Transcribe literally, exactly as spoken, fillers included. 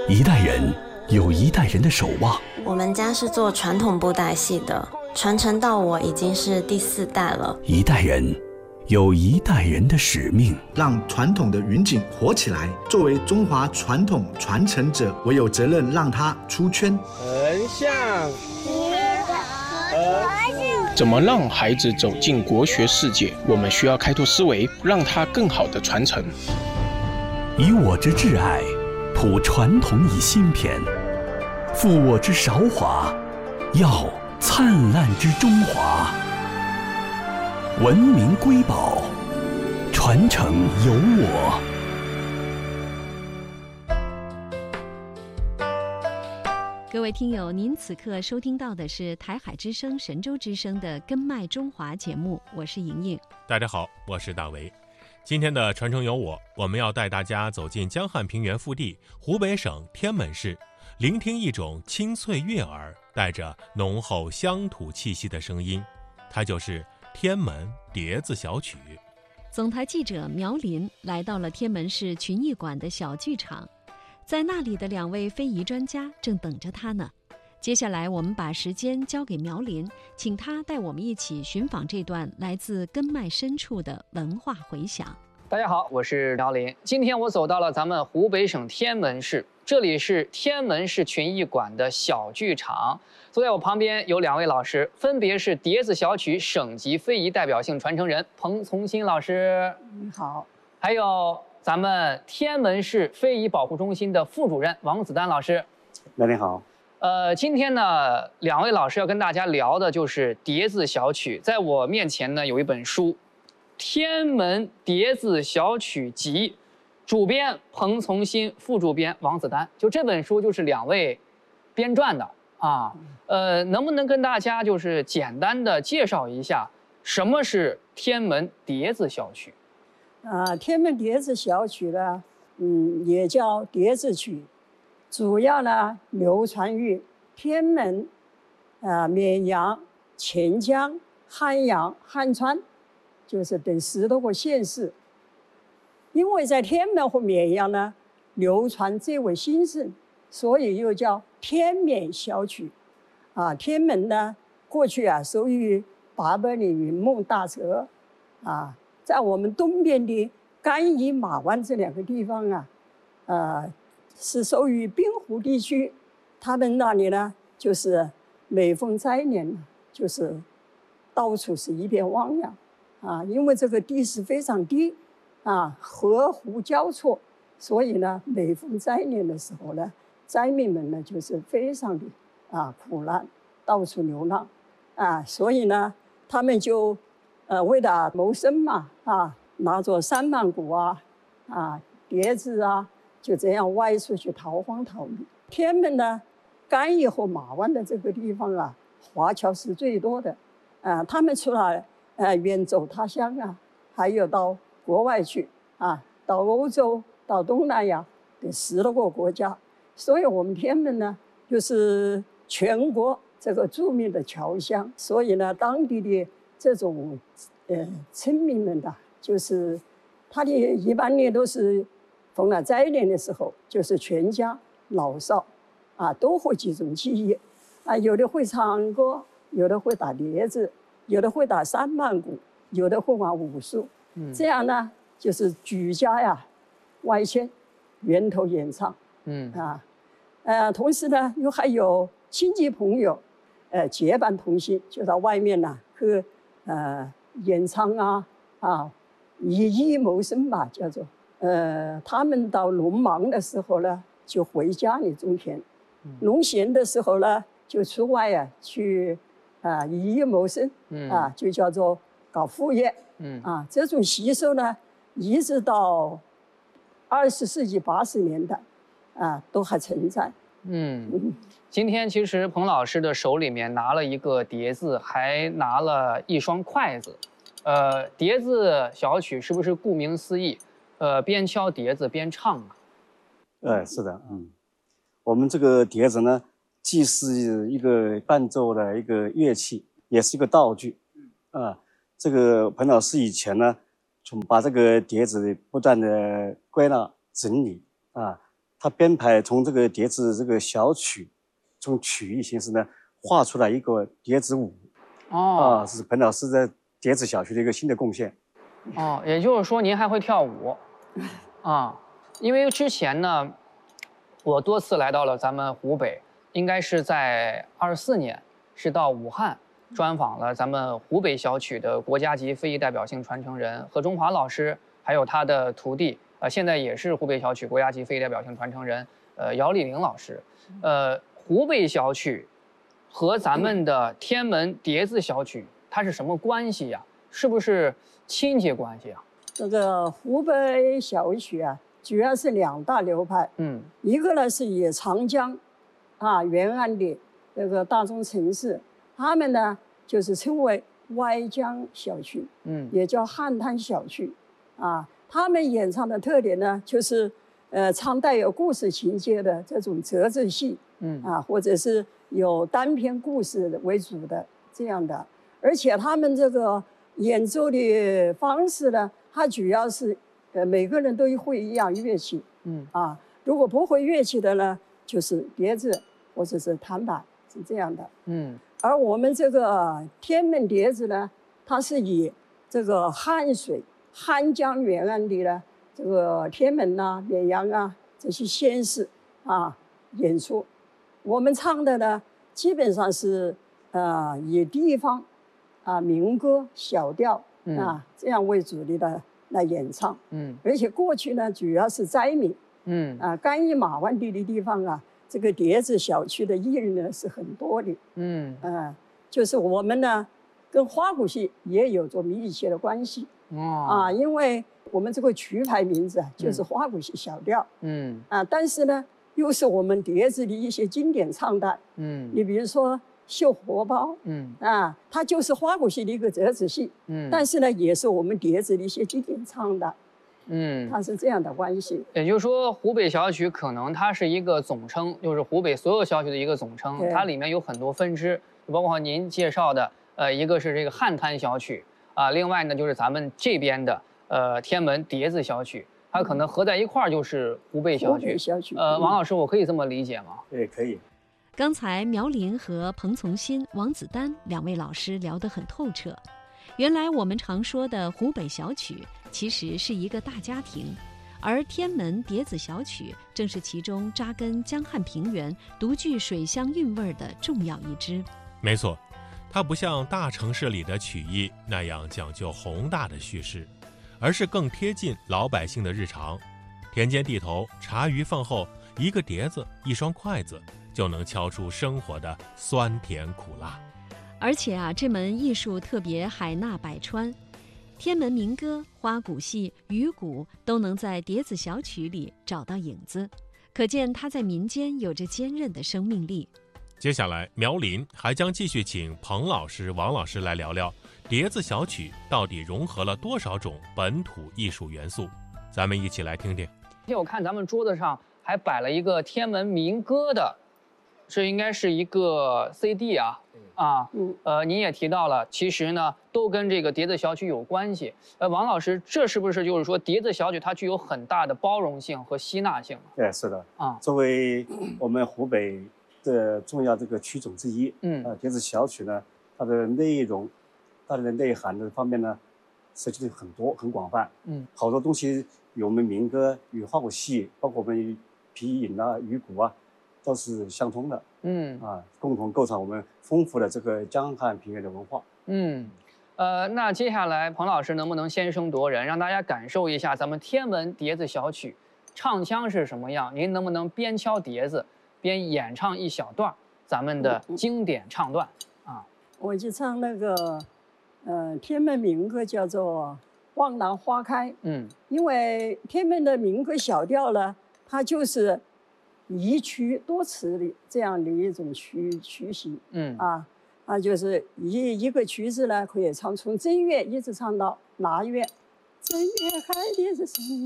一代人有一代人的守望。 我们家是做传统布袋戏的，传承到我已经是第四代了。 一代人有一代人的使命， 让传统的云锦活起来。作为中华传统传承者，我有责任让它出圈。 横向， 怎么让孩子走进国学世界？我们需要开拓思维，让他更好的传承。 以我之挚爱，谱传统以新篇；负我之韶华，耀灿烂之中华。文明瑰宝，传承有我。 各位听友，您此刻收听到的是台海之声、神州之声的《根脉中华》节目，我是莹莹。 大家好，我是大为。今天的传承有我，我们要带大家走进江汉平原腹地，湖北省天门市，聆听一种清脆悦耳、带着浓厚乡土气息的声音，它就是天门碟子小曲。 总台记者苗林来到了天门市群艺馆的小剧场，在那里的两位非遗专家正等着他呢。接下来我们把时间交给苗林，请他带我们一起寻访这段来自根脉深处的文化回响。 大家好，我是苗林。今天我走到了咱们湖北省天门市，这里是天门市群艺馆的小剧场。坐在我旁边有两位老师，分别是碟子小曲省级非遗代表性传承人彭从新老师， 你好； 还有咱们天门市非遗保护中心的副主任王子丹老师。 那你好。 呃，今天呢，两位老师要跟大家聊的就是碟子小曲。在我面前呢，有一本书《天门碟子小曲集》，主编彭从新，副主编王子丹。就这本书就是两位编撰的啊。呃，能不能跟大家就是简单的介绍一下什么是天门碟子小曲？ 啊，天门碟子小曲呢，嗯，也叫碟子曲。主要呢流传于天门、啊、绵阳、钱江、汉阳、汉川，就是等十多个县市。因为在天门和绵阳呢流传最为兴盛，所以又叫天绵小曲。啊，天门呢过去啊属于八百里云梦大泽，啊，在我们东边的甘邑马湾这两个地方啊，呃。是属于滨湖地区，他们那里呢，就是每逢灾年，就是到处是一片汪洋，啊，因为这个地势非常低，啊，河湖交错，所以呢，每逢灾年的时候呢，灾民们呢就是非常的啊苦难，到处流浪，啊，所以呢，他们就呃为了谋生嘛，啊，拿着三万鼓啊，啊，碟子啊。就这样外出去逃荒逃离。天门呢，甘邑和马湾的这个地方啊，华侨是最多的，啊，他们除了呃远走他乡啊，还有到国外去啊，到欧洲、到东南亚等十多个国家。所以我们天门呢，就是全国这个著名的侨乡。所以呢，当地的这种呃村民们的，就是他的一般呢都是。逢了灾年的时候，就是全家老少，啊，都会集中起义，啊，有的会唱歌，有的会打碟子，有的会打三板鼓，有的会玩武术。嗯，这样呢，就是举家呀，外迁，源头演唱。嗯啊，呃，同时呢，又还有亲戚朋友，呃，结伴同行，就到外面呢去呃演唱啊，啊，以艺谋生吧，叫做。呃，他们到农忙的时候呢，就回家里种田；农闲的时候呢，就出外啊去啊以艺谋生，嗯、啊就叫做搞副业。嗯啊，这种习俗呢，一直到二十世纪八十年代，啊都还存在。 嗯，嗯今天其实彭老师的手里面拿了一个碟子，还拿了一双筷子。呃，碟子小曲是不是顾名思义？呃，边敲碟子边唱啊。 呃，是的，嗯，我们这个碟子呢，既是一个伴奏的一个乐器，也是一个道具。啊，这个彭老师以前呢，从把这个碟子不断的归纳整理啊， 它编排从这个叠字这个小曲，从曲艺形式呢画出来一个叠字舞。 哦， 啊，是彭老师在叠字小曲的一个新的贡献。 哦，也就是说您还会跳舞，啊，因为之前呢，我多次来到了咱们湖北，应该是在二四年，是到武汉专访了咱们湖北小曲的国家级非遗代表性传承人何中华老师，还有他的徒弟，呃，现在也是湖北小曲国家级非遗代表性传承人，呃，姚丽玲老师。呃，湖北小曲和咱们的天门叠字小曲，它是什么关系呀？是不是亲戚关系啊？ 这个湖北小曲啊，主要是两大流派。嗯，一个呢是以长江啊沿岸的这个大中城市，他们呢就是称为歪江小曲，嗯，也叫汉滩小曲，啊，他们演唱的特点呢就是呃唱带有故事情节的这种折子戏，嗯啊，或者是有单篇故事为主的这样的，而且他们这个演奏的方式呢，它主要是呃每个人都会一样乐器，嗯啊，如果不会乐器的呢，就是碟子或者是弹板，是这样的，嗯。而我们这个天门碟子呢，它是以这个汉水、汉江沿岸的呢，这个天门呐、绵阳啊这些县市啊演出。我们唱的呢，基本上是呃以地方啊民歌、小调、嗯、啊这样为主力的来演唱。嗯，而且过去呢，主要是灾民，嗯啊甘邑马湾地的地方啊。这个叠字小曲的艺人呢是很多的，嗯嗯、呃，就是我们呢跟花鼓戏也有着密切的关系，哦啊，因为我们这个曲牌名字啊就是花鼓戏小调，嗯啊，但是呢又是我们叠字的一些经典唱段，嗯，你比如说绣荷包，嗯啊，它就是花鼓戏的一个折子戏，嗯，但是呢也是我们叠字的一些经典唱段。嗯，它是这样的关系。 也就是说，湖北小曲可能它是一个总称，就是湖北所有小曲的一个总称，它里面有很多分支，包括您介绍的，呃，一个是这个汉滩小曲啊、呃，另外呢就是咱们这边的呃天门叠字小曲，它可能合在一块儿就是湖北小曲。 湖北小曲。 呃，王老师，我可以这么理解吗？ 对，可以。 刚才苗林和彭从新、王子丹两位老师聊得很透彻。原来我们常说的湖北小曲其实是一个大家庭，而天门叠子小曲正是其中扎根江汉平原、独具水乡韵味的重要一支。 没错，它不像大城市里的曲艺那样讲究宏大的叙事，而是更贴近老百姓的日常。田间地头，茶余饭后，一个碟子，一双筷子，就能敲出生活的酸甜苦辣。 而且啊，这门艺术特别海纳百川，天门民歌、花鼓戏、鱼鼓都能在叠子小曲里找到影子，可见它在民间有着坚韧的生命力。 接下来，苗林还将继续请彭老师、王老师来聊聊叠子小曲到底融合了多少种本土艺术元素，咱们一起来听听。 我看咱们桌子上还摆了一个天门民歌的，这应该是一个 C D 啊。啊，嗯，呃，您也提到了，其实呢，都跟这个叠子小曲有关系。呃，王老师，这是不是就是说叠子小曲它具有很大的包容性和吸纳性？ 对，是的。啊，作为我们湖北的重要这个曲种之一，嗯，啊，叠子小曲呢，它的内容、它的内涵的方面呢，涉及的很多、很广泛。嗯，好多东西与我们民歌、与花鼓戏，包括我们皮影啊、鱼鼓啊，都是相通的。嗯啊，共同构成我们丰富的这个江汉平原的文化。 嗯，呃，那接下来彭老师能不能先声夺人，让大家感受一下咱们天门叠子小曲唱腔是什么样？您能不能边敲碟子边演唱一小段咱们的经典唱段啊？ 我就唱那个，呃，天门民歌叫做《望兰花开》。嗯，因为天门的民歌小调呢，它就是一曲多词的这样的一种曲曲型，嗯啊啊，就是一一个曲子呢，可以唱从正月一直唱到腊月，正月开的是什么？